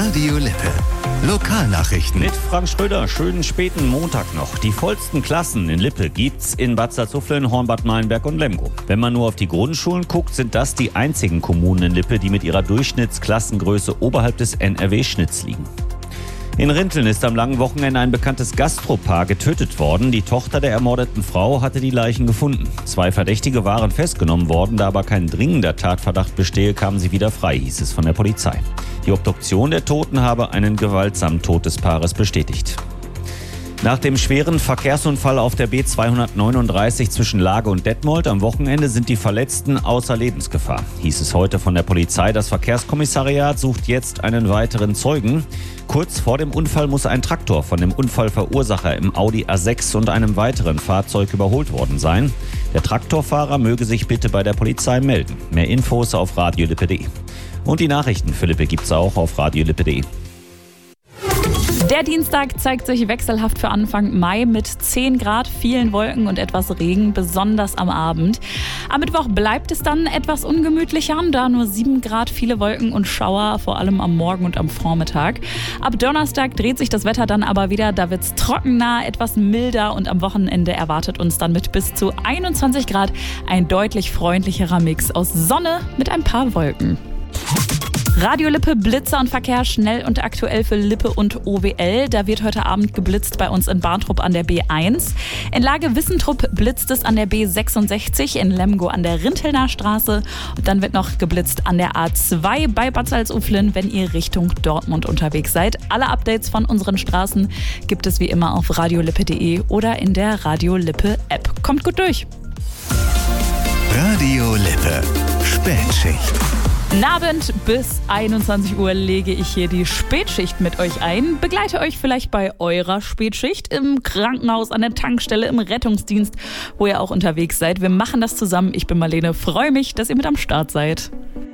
Radio Lippe. Lokalnachrichten. Mit Frank Schröder, schönen späten Montag noch. Die vollsten Klassen in Lippe gibt's in Bad Salzuflen, Hornbad Meilenberg und Lemgo. Wenn man nur auf die Grundschulen guckt, sind das die einzigen Kommunen in Lippe, die mit ihrer Durchschnittsklassengröße oberhalb des NRW-Schnitts liegen. In Rinteln ist am langen Wochenende ein bekanntes Gastropaar getötet worden. Die Tochter der ermordeten Frau hatte die Leichen gefunden. 2 Verdächtige waren festgenommen worden, da aber kein dringender Tatverdacht bestehe, kamen sie wieder frei, hieß es von der Polizei. Die Obduktion der Toten habe einen gewaltsamen Tod des Paares bestätigt. Nach dem schweren Verkehrsunfall auf der B239 zwischen Lage und Detmold am Wochenende sind die Verletzten außer Lebensgefahr, hieß es heute von der Polizei. Das Verkehrskommissariat sucht jetzt einen weiteren Zeugen. Kurz vor dem Unfall muss ein Traktor von dem Unfallverursacher im Audi A6 und einem weiteren Fahrzeug überholt worden sein. Der Traktorfahrer möge sich bitte bei der Polizei melden. Mehr Infos auf radiolippe.de. Und die Nachrichten für Lippe gibt's auch auf radiolippe.de. Der Dienstag zeigt sich wechselhaft für Anfang Mai mit 10 Grad, vielen Wolken und etwas Regen, besonders am Abend. Am Mittwoch bleibt es dann etwas ungemütlicher, da nur 7 Grad, viele Wolken und Schauer, vor allem am Morgen und am Vormittag. Ab Donnerstag dreht sich das Wetter dann aber wieder, da wird es trockener, etwas milder und am Wochenende erwartet uns dann mit bis zu 21 Grad ein deutlich freundlicherer Mix aus Sonne mit ein paar Wolken. Radio Lippe, Blitzer und Verkehr schnell und aktuell für Lippe und OWL. Da wird heute Abend geblitzt bei uns in Barntrup an der B1. In Lage Wissentrup blitzt es an der B66, in Lemgo an der Rintelner Straße. Und dann wird noch geblitzt an der A2 bei Bad Salzuflen, wenn ihr Richtung Dortmund unterwegs seid. Alle Updates von unseren Straßen gibt es wie immer auf radiolippe.de oder in der Radio Lippe App. Kommt gut durch! Radio Lippe. Spätschicht. Abend bis 21 Uhr lege ich hier die Spätschicht mit euch ein. Begleite euch vielleicht bei eurer Spätschicht im Krankenhaus, an der Tankstelle, im Rettungsdienst, wo ihr auch unterwegs seid. Wir machen das zusammen. Ich bin Marlene. Freue mich, dass ihr mit am Start seid.